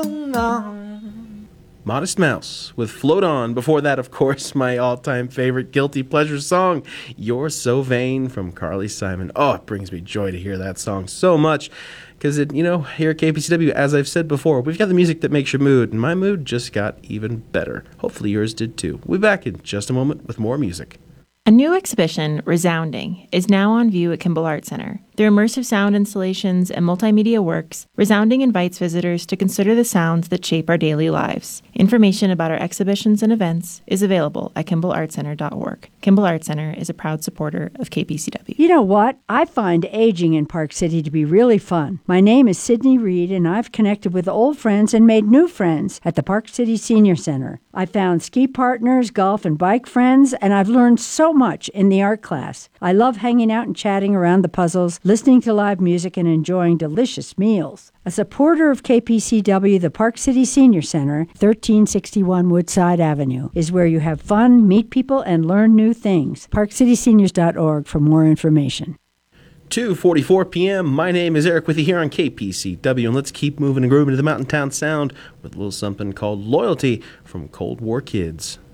Modest Mouse with Float On. Before that, of course, my all-time favorite guilty pleasure song, You're So Vain from Carly Simon. Oh, it brings me joy to hear that song so much because, here at KPCW, as I've said before, we've got the music that makes your mood, and my mood just got even better. Hopefully yours did too. We'll be back in just a moment with more music. A new exhibition, Resounding, is now on view at Kimball Art Center. Through immersive sound installations and multimedia works, Resounding invites visitors to consider the sounds that shape our daily lives. Information about our exhibitions and events is available at KimballArtCenter.org. Kimball Art Center is a proud supporter of KPCW. You know what? I find aging in Park City to be really fun. My name is Sydney Reed, and I've connected with old friends and made new friends at the Park City Senior Center. I found ski partners, golf and bike friends, and I've learned so much in the art class. I love hanging out and chatting around the puzzles, listening to live music, and enjoying delicious meals. A supporter of KPCW, the Park City Senior Center, 1361 Woodside Avenue, is where you have fun, meet people, and learn new things. ParkCitySeniors.org for more information. 2:44 p.m. My name is Eric with you here on KPCW, and let's keep moving and grooving to the Mountain Town sound with a little something called Loyalty from Cold War Kids.